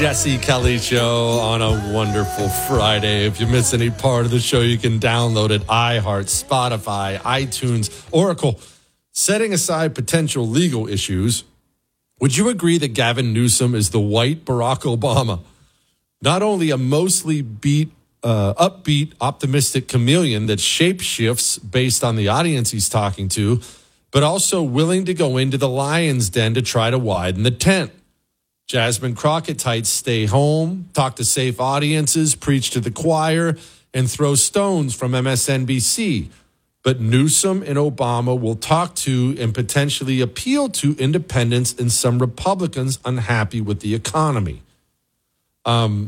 Jesse Kelly Show on a wonderful Friday. If you miss any part of the show, you can download it. iHeart, Spotify, iTunes, Oracle. Setting aside potential legal issues, would you agree that Gavin Newsom is the white Barack Obama? Not only a mostly upbeat, optimistic chameleon that shapeshifts based on the audience he's talking to, but also willing to go into the lion's den to try to widen the tent. Jasmine Crockett types stay home, talk to safe audiences, preach to the choir, and throw stones from MSNBC. But Newsom and Obama will talk to and potentially appeal to independents and some Republicans unhappy with the economy. I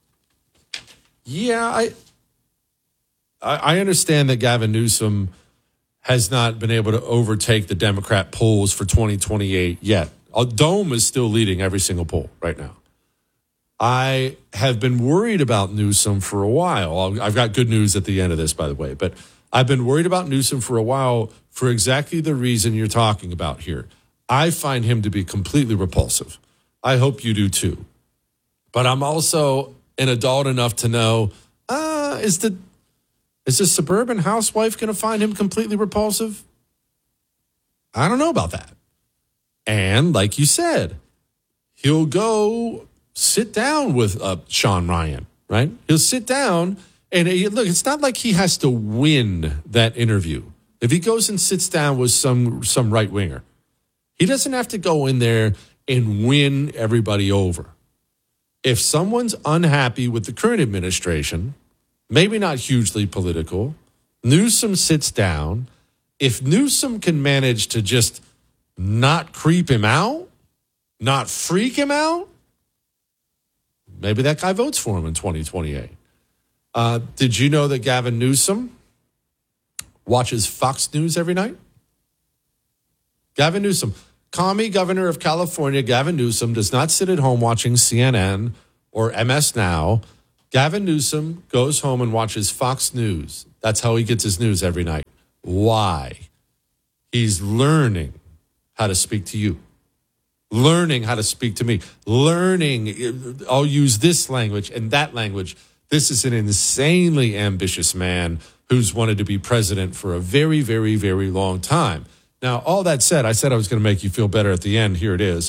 understand that Gavin Newsom has not been able to overtake the Democrat polls for 2028 yet. Dome is still leading every single poll right now. I have been worried about Newsom for a while. I've got good news at the end of this, by the way, but I've been worried about Newsom for a while for exactly the reason you're talking about here. I find him to be completely repulsive. I hope you do too. But I'm also an adult enough to know, is the suburban housewife going to find him completely repulsive? I don't know about that. And like you said, he'll go sit down with Sean Ryan, right? He'll sit down and look, it's not like he has to win that interview. If he goes and sits down with some right winger, he doesn't have to go in there and win everybody over. If someone's unhappy with the current administration, maybe not hugely political, Newsom sits down. If Newsom can manage to just not creep him out, not freak him out, maybe that guy votes for him in 2028. Did you know that Gavin Newsom watches Fox News every night? Gavin Newsom, commie governor of California, Gavin Newsom does not sit at home watching CNN or MS Now. Gavin Newsom goes home and watches Fox News. That's how he gets his news every night. Why? He's learning how to speak to you, learning how to speak to me, learning, I'll use this language and that language. This is an insanely ambitious man who's wanted to be president for a very, very, very long time. Now, all that said, I said I was going to make you feel better at the end. Here it is.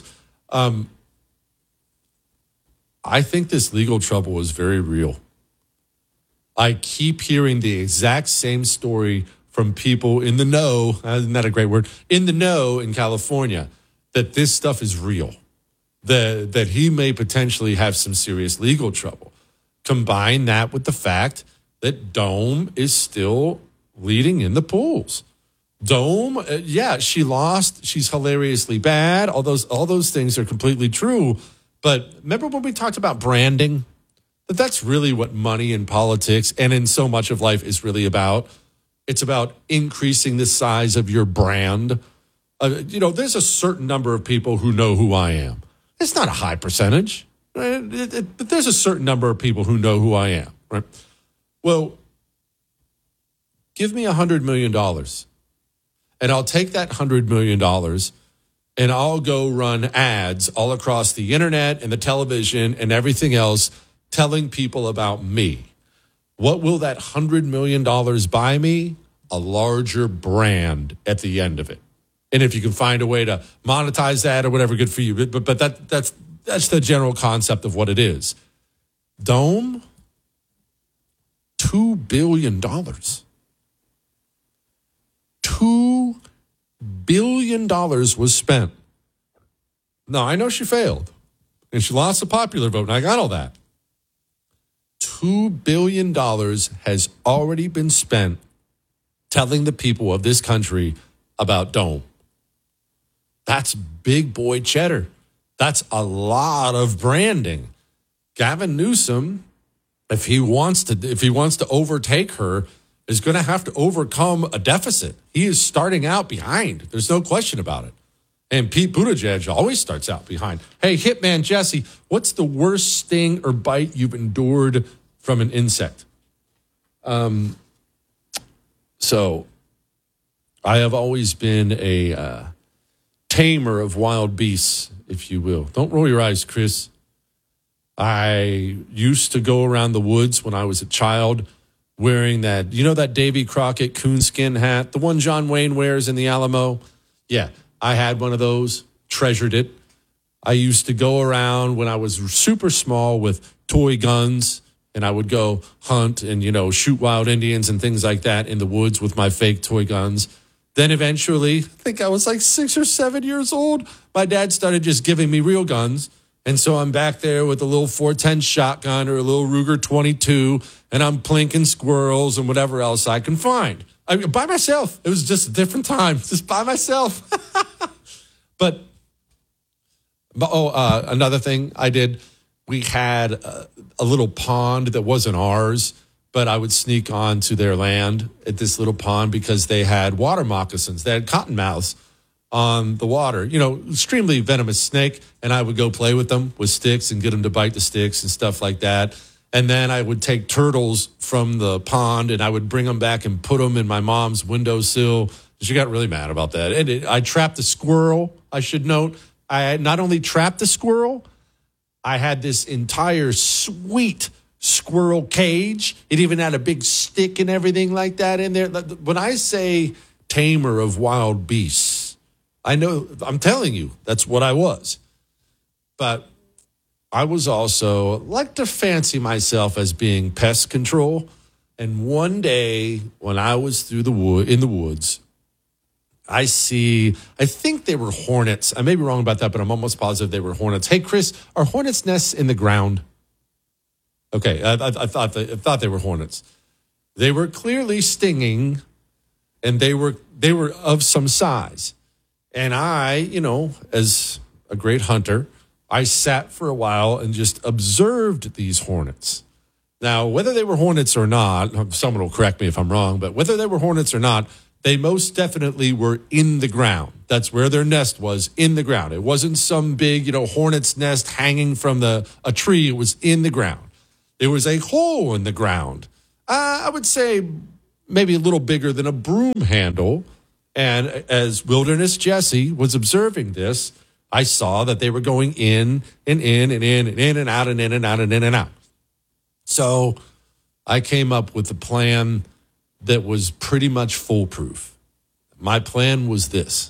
I think this legal trouble is very real. I keep hearing the exact same story from people in the know, isn't that a great word, in the know in California, that this stuff is real, that he may potentially have some serious legal trouble. Combine that with the fact that Dome is still leading in the polls. Dome, she lost. She's hilariously bad. All those things are completely true. But remember when we talked about branding? That's really what money in politics and in so much of life is really about. It's about increasing the size of your brand. There's a certain number of people who know who I am. It's not a high percentage, right? But there's a certain number of people who know who I am, right? Well, give me $100 million, and I'll take that $100 million, and I'll go run ads all across the internet and the television and everything else telling people about me. What will that $100 million buy me? A larger brand at the end of it. And if you can find a way to monetize that or whatever, good for you. But that's the general concept of what it is. Dome, $2 billion. $2 billion was spent. Now, I know she failed. And she lost the popular vote, and I got all that. $2 billion has already been spent telling the people of this country about Dome. That's big boy cheddar. That's a lot of branding. Gavin Newsom, if he wants to overtake her, is going to have to overcome a deficit. He is starting out behind. There's no question about it. And Pete Buttigieg always starts out behind. Hey, Hitman Jesse, what's the worst sting or bite you've endured from an insect? So I have always been a tamer of wild beasts, if you will. Don't roll your eyes, Chris. I used to go around the woods when I was a child wearing that, that Davy Crockett coonskin hat, the one John Wayne wears in the Alamo? Yeah, I had one of those, treasured it. I used to go around when I was super small with toy guns, and I would go hunt and, shoot wild Indians and things like that in the woods with my fake toy guns. Then eventually, I think I was like 6 or 7 years old, my dad started just giving me real guns. And so I'm back there with a little 410 shotgun or a little Ruger 22, and I'm plinking squirrels and whatever else I can find. By myself. It was just a different time, just by myself. But another thing I did, we had a little pond that wasn't ours, but I would sneak onto their land at this little pond because they had water moccasins. They had cottonmouths on the water, extremely venomous snake. And I would go play with them with sticks and get them to bite the sticks and stuff like that. And then I would take turtles from the pond and I would bring them back and put them in my mom's windowsill. She got really mad about that. And I trapped a squirrel, I should note. I had not only trapped the squirrel, I had this entire sweet squirrel cage. It even had a big stick and everything like that in there. When I say tamer of wild beasts, I know, I'm telling you, that's what I was. But I was also like to fancy myself as being pest control. And one day when I was in the woods, I think they were hornets. I may be wrong about that, but I'm almost positive they were hornets. Hey, Chris, are hornets' nests in the ground? Okay, I thought they were hornets. They were clearly stinging, and they were of some size. And I, as a great hunter, I sat for a while and just observed these hornets. Now, whether they were hornets or not, someone will correct me if I'm wrong, but whether they were hornets or not, they most definitely were in the ground. That's where their nest was, in the ground. It wasn't some big, hornet's nest hanging from a tree. It was in the ground. There was a hole in the ground. I would say maybe a little bigger than a broom handle. And as Wilderness Jesse was observing this, I saw that they were going in and in and in and in and out and in and out and in and out. So I came up with a plan that was pretty much foolproof. My plan was this.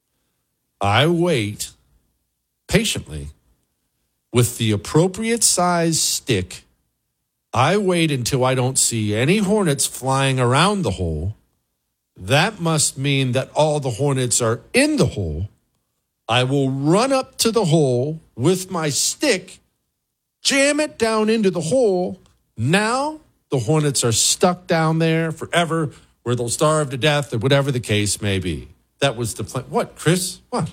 I wait patiently with the appropriate size stick. I wait until I don't see any hornets flying around the hole. That must mean that all the hornets are in the hole. I will run up to the hole with my stick, jam it down into the hole. Now the hornets are stuck down there forever, where they'll starve to death or whatever the case may be. That was the plan. What, Chris? What?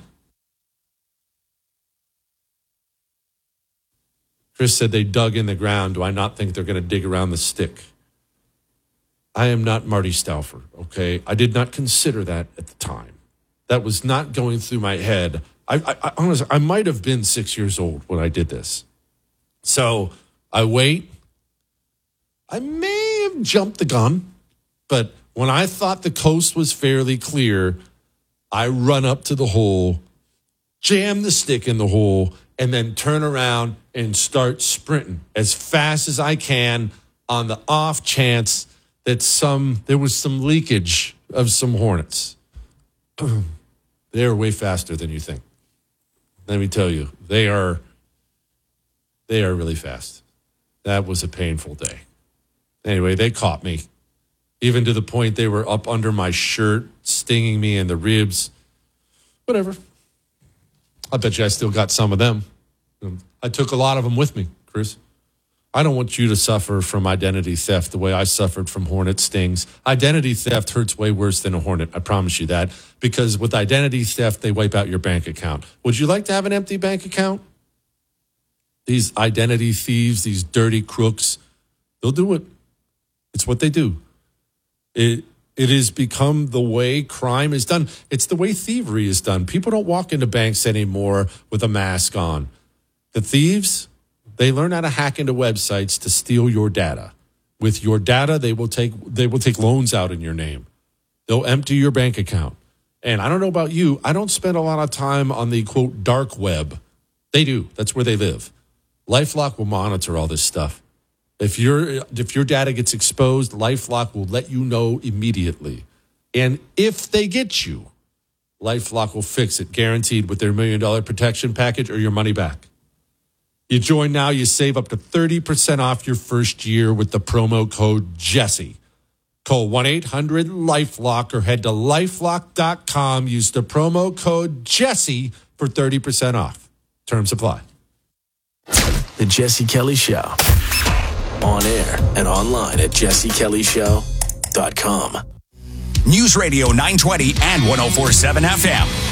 Chris said they dug in the ground. Do I not think they're going to dig around the stick? I am not Marty Stauffer, okay? I did not consider that at the time. That was not going through my head. I honestly, I might have been 6 years old when I did this. So I wait. I may have jumped the gun, but when I thought the coast was fairly clear, I run up to the hole, jam the stick in the hole, and then turn around and start sprinting as fast as I can on the off chance that there was some leakage of some hornets. They are way faster than you think. Let me tell you, they are really fast. That was a painful day. Anyway, they caught me, even to the point they were up under my shirt, stinging me in the ribs. Whatever. I bet you I still got some of them. I took a lot of them with me, Chris. I don't want you to suffer from identity theft the way I suffered from hornet stings. Identity theft hurts way worse than a hornet, I promise you that, because with identity theft, they wipe out your bank account. Would you like to have an empty bank account? These identity thieves, these dirty crooks, they'll do it. It's what they do. It has become the way crime is done. It's the way thievery is done. People don't walk into banks anymore with a mask on. The thieves, they learn how to hack into websites to steal your data. With your data, they will take loans out in your name. They'll empty your bank account. And I don't know about you, I don't spend a lot of time on the, quote, dark web. They do. That's where they live. LifeLock will monitor all this stuff. If your data gets exposed, LifeLock will let you know immediately. And if they get you, LifeLock will fix it, guaranteed, with their $1 million protection package or your money back. You join now, you save up to 30% off your first year with the promo code Jesse. Call 1-800-LifeLock or head to LifeLock.com. Use the promo code Jesse for 30% off. Terms apply. The Jesse Kelly Show. On air and online at jessekellyshow.com. News Radio 920 and 104.7 FM.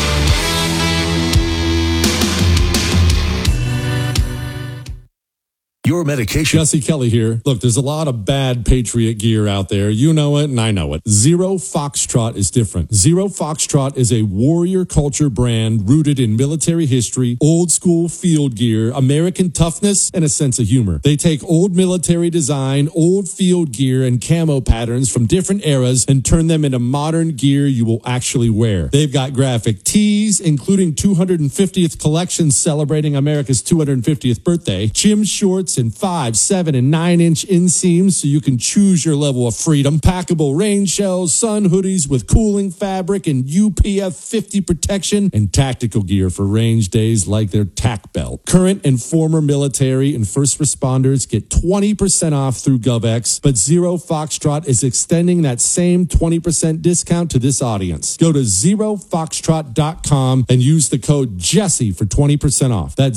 Your medication. Jesse Kelly here. Look, there's a lot of bad Patriot gear out there. You know it and I know it. Zero Foxtrot is different. Zero Foxtrot is a warrior culture brand rooted in military history, old school field gear, American toughness, and a sense of humor. They take old military design, old field gear, and camo patterns from different eras and turn them into modern gear you will actually wear. They've got graphic tees, including 250th collections celebrating America's 250th birthday, gym shorts, in 5, 7, and 9-inch inseams so you can choose your level of freedom. Packable rain shells, sun hoodies with cooling fabric and UPF 50 protection, and tactical gear for range days like their TAC belt. Current and former military and first responders get 20% off through GovX, but Zero Foxtrot is extending that same 20% discount to this audience. Go to ZeroFoxtrot.com and use the code Jesse for 20% off. That's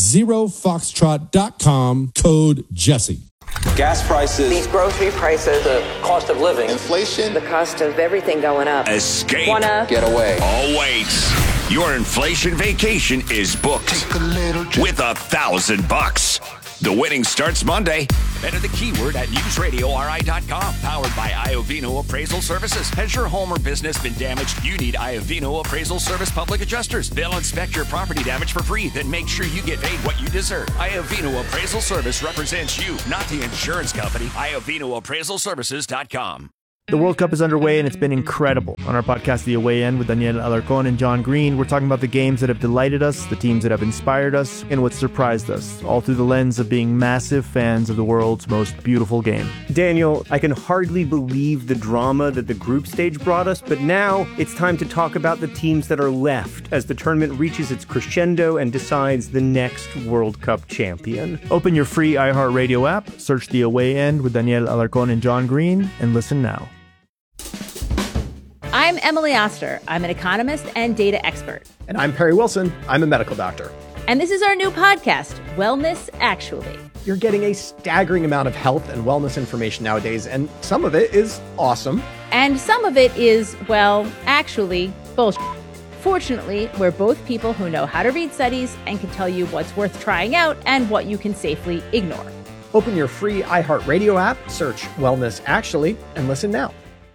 ZeroFoxtrot.com, code Jesse. Gas prices, these grocery prices, the cost of living, inflation, the cost of everything going up. Escape. Wanna get away. Oh, wait. Your inflation vacation is booked with $1,000. The winning starts Monday. Enter the keyword at newsradiori.com. Powered by Iovino Appraisal Services. Has your home or business been damaged? You need Iovino Appraisal Service Public Adjusters. They'll inspect your property damage for free, then make sure you get paid what you deserve. Iovino Appraisal Service represents you, not the insurance company. IovinoAppraisalServices.com. The World Cup is underway and it's been incredible. On our podcast, The Away End, with Daniel Alarcón and John Green, we're talking about the games that have delighted us, the teams that have inspired us, and what surprised us, all through the lens of being massive fans of the world's most beautiful game. Daniel, I can hardly believe the drama that the group stage brought us, but now it's time to talk about the teams that are left as the tournament reaches its crescendo and decides the next World Cup champion. Open your free iHeartRadio app, search The Away End with Daniel Alarcón and John Green, and listen now. I'm Emily Oster. I'm an economist and data expert. And I'm Perry Wilson. I'm a medical doctor. And this is our new podcast, Wellness Actually. You're getting a staggering amount of health and wellness information nowadays, and some of it is awesome. And some of it is, well, actually, bullshit. Fortunately, we're both people who know how to read studies and can tell you what's worth trying out and what you can safely ignore. Open your free iHeartRadio app, search Wellness Actually, and listen now.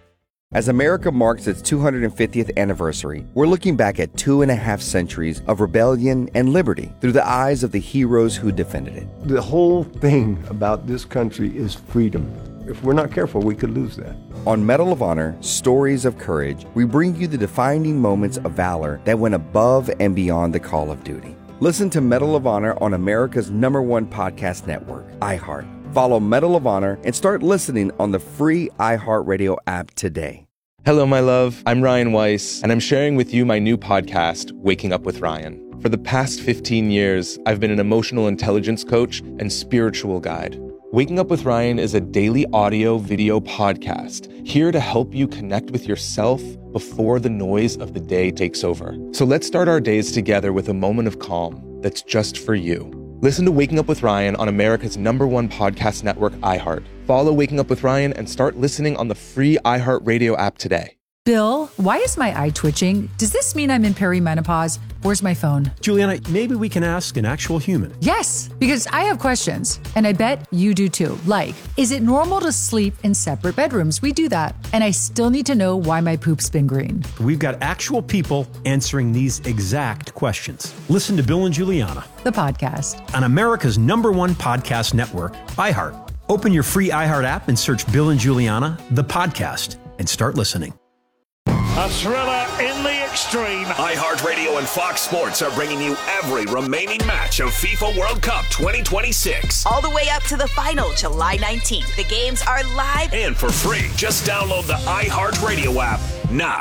As America marks its 250th anniversary, we're looking back at 2.5 centuries of rebellion and liberty through the eyes of the heroes who defended it. The whole thing about this country is freedom. If we're not careful, we could lose that. On Medal of Honor, Stories of Courage, we bring you the defining moments of valor that went above and beyond the call of duty. Listen to Medal of Honor on America's #1 podcast network, iHeart. Follow Medal of Honor and start listening on the free iHeartRadio app today. Hello, my love. I'm Ryan Weiss, and I'm sharing with you my new podcast, Waking Up with Ryan. For the past 15 years, I've been an emotional intelligence coach and spiritual guide. Waking Up with Ryan is a daily audio-video podcast here to help you connect with yourself before the noise of the day takes over. So let's start our days together with a moment of calm that's just for you. Listen to Waking Up with Ryan on America's #1 podcast network, iHeart. Follow Waking Up with Ryan and start listening on the free iHeartRadio app today. Bill, why is my eye twitching? Does this mean I'm in perimenopause? Where's my phone? Juliana, maybe we can ask an actual human. Yes, because I have questions, and I bet you do too. Like, is it normal to sleep in separate bedrooms? We do that. And I still need to know why my poop's been green. We've got actual people answering these exact questions. Listen to Bill and Juliana, the podcast, on America's #1 podcast network, iHeart. Open your free iHeart app and search Bill and Juliana, the podcast, and start listening. A thriller in the extreme. iHeartRadio and Fox Sports are bringing you every remaining match of FIFA World Cup 2026. All the way up to the final, July 19th. The games are live and for free. Just download the iHeartRadio app now.